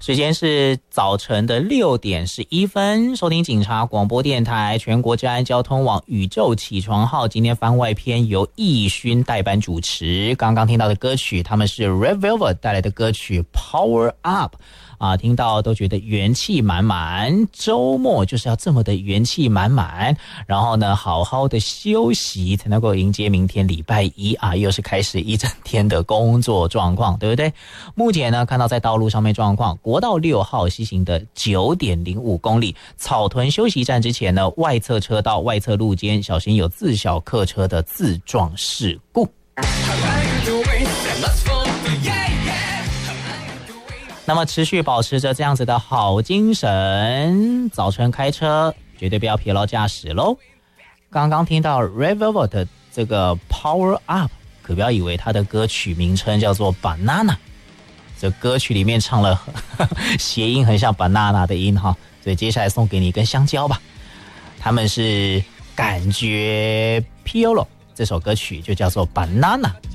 时间是早晨的6:11，收听警察广播电台全国治安交通网宇宙起床号，今天番外篇由易勋代班主持。刚刚听到的歌曲，他们是 Red Velvet 带来的歌曲 Power Up。听到都觉得元气满满，周末就是要这么的元气满满，然后呢好好的休息才能够迎接明天礼拜一又是开始一整天的工作状况，对不对？目前呢看到在道路上面状况，国道6号西行的 9.05 公里，草屯休息站之前呢，外侧车道外侧路肩小心有自小客车的自撞事故。那么持续保持着这样子的好精神，早晨开车绝对不要疲劳驾驶咯。刚刚听到 Red Velvet 的这个 Power Up， 可不要以为它的歌曲名称叫做 Banana， 这歌曲里面唱了谐音很像 banana 的音哈，所以接下来送给你一根香蕉吧。他们是感觉 Piolo， 这首歌曲就叫做 Banana。